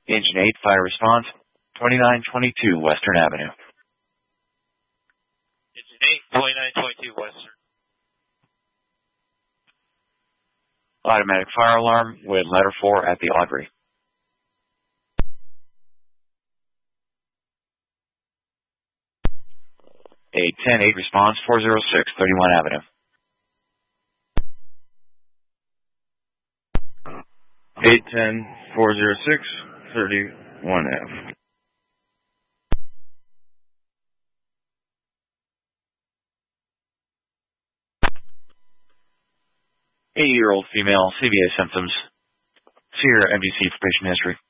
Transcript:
Engine 8, fire response, 2922 Western Avenue. Engine 8, 2922 Western. Automatic fire alarm with letter 4 at the Audrey. A 10-8 response, 406 31 Avenue. 810-406 31 Ave. Eighty-year-old female, CVA symptoms. See your MDC for patient history.